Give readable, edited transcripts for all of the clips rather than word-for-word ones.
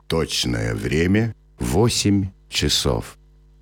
Точное время 8 часов.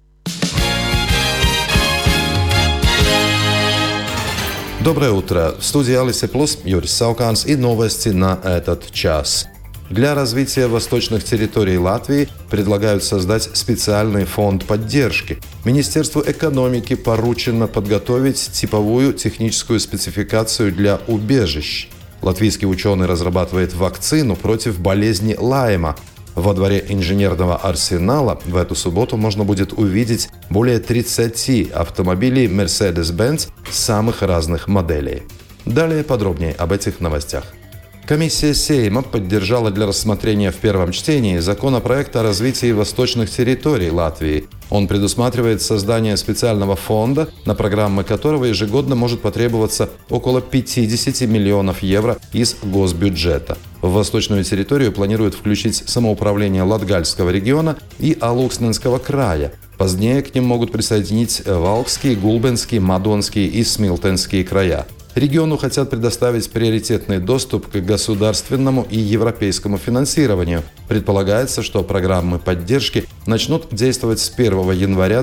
Доброе утро. В студии Алисы Плюс Юрис Сауканс и новости на этот час. Для развития восточных территорий Латвии предлагают создать специальный фонд поддержки. Министерству экономики поручено подготовить типовую техническую спецификацию для убежищ. Латвийский ученый разрабатывает вакцину против болезни Лайма. Во дворе инженерного арсенала в эту субботу можно будет увидеть более 30 автомобилей Mercedes-Benz самых разных моделей. Далее подробнее об этих новостях. Комиссия Сейма поддержала для рассмотрения в первом чтении законопроект о развитии восточных территорий Латвии. Он предусматривает создание специального фонда, на программы которого ежегодно может потребоваться около 50 миллионов евро из госбюджета. В восточную территорию планируют включить самоуправление Латгальского региона и Алуксненского края. Позднее к ним могут присоединить Валкский, Гулбенский, Мадонский и Смилтенский края. Региону хотят предоставить приоритетный доступ к государственному и европейскому финансированию. Предполагается, что программы поддержки начнут действовать с 1 января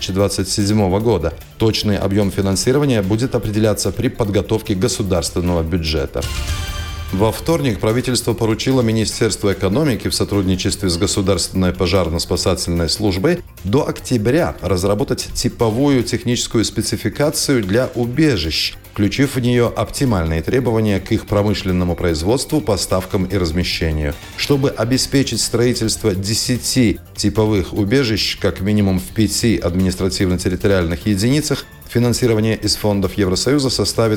2027 года. Точный объем финансирования будет определяться при подготовке государственного бюджета. Во вторник правительство поручило Министерству экономики в сотрудничестве с Государственной пожарно-спасательной службой до октября разработать типовую техническую спецификацию для убежищ, включив в нее оптимальные требования к их промышленному производству, поставкам и размещению. Чтобы обеспечить строительство 10 типовых убежищ, как минимум в 5 административно-территориальных единицах, финансирование из фондов Евросоюза составит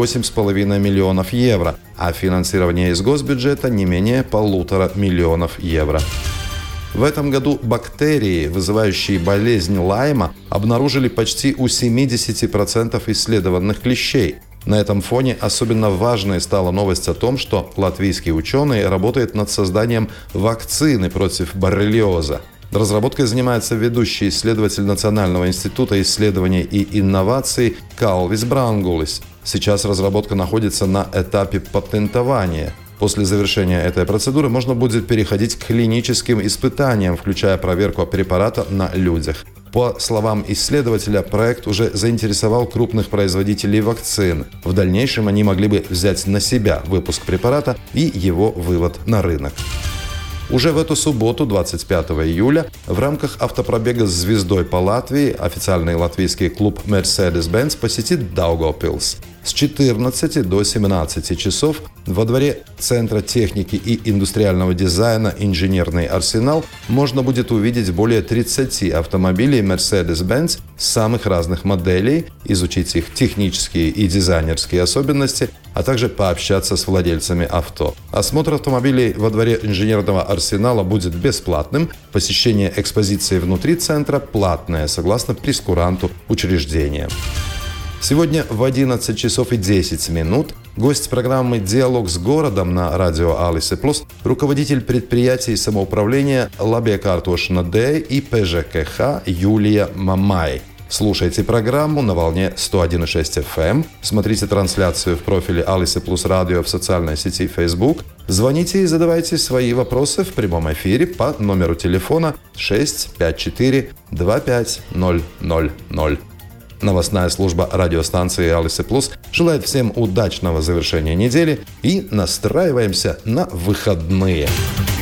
8,5 миллионов евро, а финансирование из госбюджета не менее 1,5 миллионов евро. В этом году бактерии, вызывающие болезнь Лайма, обнаружили почти у 70% исследованных клещей. На этом фоне особенно важной стала новость о том, что латвийский ученый работает над созданием вакцины против боррелиоза. Разработкой занимается ведущий исследователь Национального института исследований и инноваций Калвис Брангулис. Сейчас разработка находится на этапе патентования. После завершения этой процедуры можно будет переходить к клиническим испытаниям, включая проверку препарата на людях. По словам исследователя, проект уже заинтересовал крупных производителей вакцин. В дальнейшем они могли бы взять на себя выпуск препарата и его вывод на рынок. Уже в эту субботу, 25 июля, в рамках автопробега с звездой по Латвии официальный латвийский клуб Mercedes-Benz посетит Даугавпилс. С 14 до 17 часов во дворе Центра техники и индустриального дизайна «Инженерный арсенал» можно будет увидеть более 30 автомобилей Mercedes-Benz самых разных моделей, изучить их технические и дизайнерские особенности, а также пообщаться с владельцами авто. Осмотр автомобилей во дворе инженерного арсенала будет бесплатным, посещение экспозиции внутри центра платное, согласно прескуранту учреждения. Сегодня в 11 часов и 10 минут гость программы «Диалог с городом» на радио Алисы Плюс, руководитель предприятий самоуправления Лабиеkārtošana Д и ПЖКХ Юлия Мамай. Слушайте программу на волне 101,6 FM, смотрите трансляцию в профиле Алисы Плюс Радио в социальной сети Facebook, звоните и задавайте свои вопросы в прямом эфире по номеру телефона 654 25000. Новостная служба радиостанции Алисы Плюс желает всем удачного завершения недели и настраиваемся на выходные.